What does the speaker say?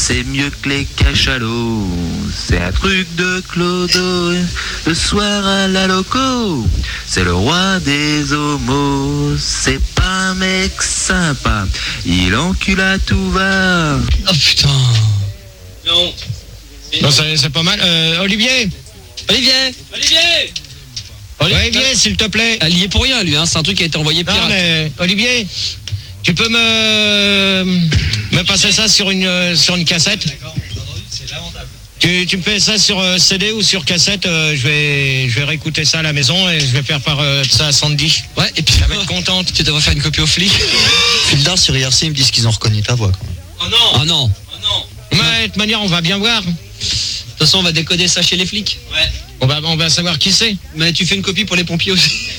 c'est mieux que les cachalots. C'est un truc de Clodo. Le soir à la loco, c'est le roi des homos. C'est pas un mec sympa, il encule à tout va. Oh putain. Non. Non, c'est pas mal. Olivier, s'il te plaît. Il y est pour rien lui, hein. C'est un truc qui a été envoyé Non, pirate. mais Olivier, tu peux me passer ça sur une cassette. Tu me fais ça sur CD ou sur cassette. Je vais réécouter ça à la maison et je vais faire part de ça à Sandy. Ouais, et puis Elle va être contente. tu devrais faire une copie aux flics. Fildar sur IRC, ils me disent qu'ils ont reconnu ta voix. Quand même. Oh non. Oh non. Oh non. Mais de toute manière, on va bien voir. De toute façon, on va décoder ça chez les flics. Ouais. On va savoir qui c'est. Mais tu fais une copie pour les pompiers aussi.